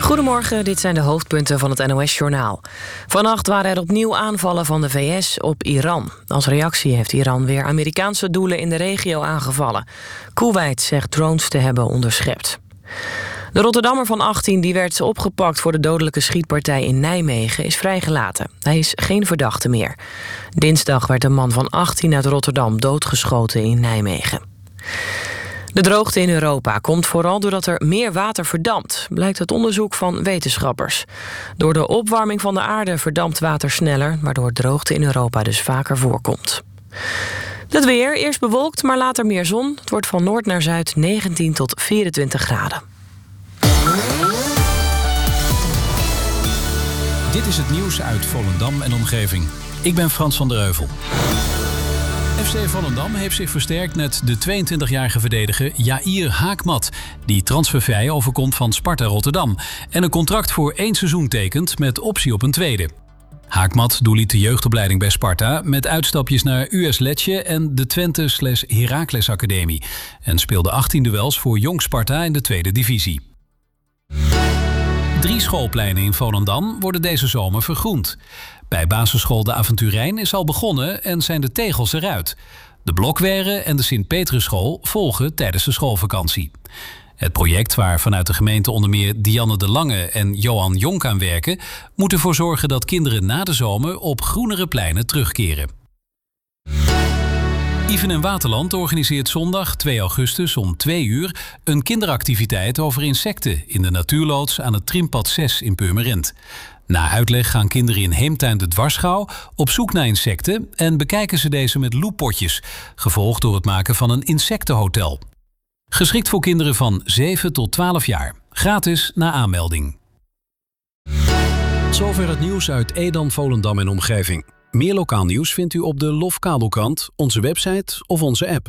Goedemorgen, dit zijn de hoofdpunten van het NOS-journaal. Vannacht waren er opnieuw aanvallen van de VS op Iran. Als reactie heeft Iran weer Amerikaanse doelen in de regio aangevallen. Kuwait zegt drones te hebben onderschept. De Rotterdammer van 18 die werd opgepakt voor de dodelijke schietpartij in Nijmegen is vrijgelaten. Hij is geen verdachte meer. Dinsdag werd een man van 18 uit Rotterdam doodgeschoten in Nijmegen. De droogte in Europa komt vooral doordat er meer water verdampt, blijkt uit onderzoek van wetenschappers. Door de opwarming van de aarde verdampt water sneller, waardoor droogte in Europa dus vaker voorkomt. Het weer, eerst bewolkt, maar later meer zon. Het wordt van noord naar zuid 19 tot 24 graden. Dit is het nieuws uit Volendam en omgeving. Ik ben Frans van der Heuvel. FC Volendam heeft zich versterkt met de 22-jarige verdediger Jair Haakmat, die transfervrij overkomt van Sparta Rotterdam en een contract voor 1 seizoen tekent met optie op een tweede. Haakmat doorliep de jeugdopleiding bij Sparta met uitstapjes naar US Lecce en de Twente/Heracles Academie en speelde 18 duels voor Jong Sparta in de tweede divisie. 3 schoolpleinen in Volendam worden deze zomer vergroend. Bij basisschool De Avonturijn is al begonnen en zijn de tegels eruit. De Blokweren en de Sint-Petrusschool volgen tijdens de schoolvakantie. Het project, waar vanuit de gemeente onder meer Dianne de Lange en Johan Jonk aan werken, moet ervoor zorgen dat kinderen na de zomer op groenere pleinen terugkeren. Iven en Waterland organiseert zondag 2 augustus om 2 uur een kinderactiviteit over insecten in de natuurloods aan het Trimpad 6 in Purmerend. Na uitleg gaan kinderen in Heemtuin de Dwarsschouw op zoek naar insecten en bekijken ze deze met loeppotjes, gevolgd door het maken van een insectenhotel. Geschikt voor kinderen van 7 tot 12 jaar. Gratis na aanmelding. Zover het nieuws uit Edam, Volendam en omgeving. Meer lokaal nieuws vindt u op de LOF Kabelkrant, onze website of onze app.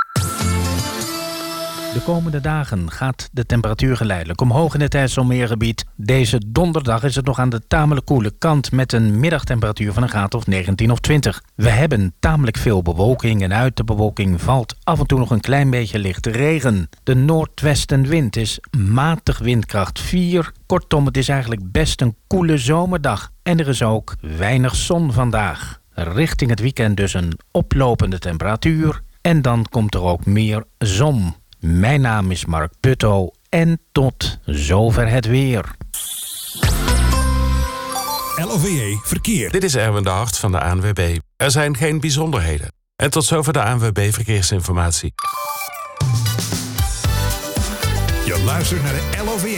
De komende dagen gaat de temperatuur geleidelijk omhoog in het IJsselmeergebied. Deze donderdag is het nog aan de tamelijk koele kant met een middagtemperatuur van een graad of 19 of 20. We hebben tamelijk veel bewolking en uit de bewolking valt af en toe nog een klein beetje lichte regen. De noordwestenwind is matig windkracht 4. Kortom, het is eigenlijk best een koele zomerdag. En er is ook weinig zon vandaag. Richting het weekend dus een oplopende temperatuur. En dan komt er ook meer zon. Mijn naam is Mark Putto en tot zover het weer. LOVE Verkeer. Dit is Erwin de Hart van de ANWB. Er zijn geen bijzonderheden. En tot zover de ANWB Verkeersinformatie. Je luistert naar de LOVE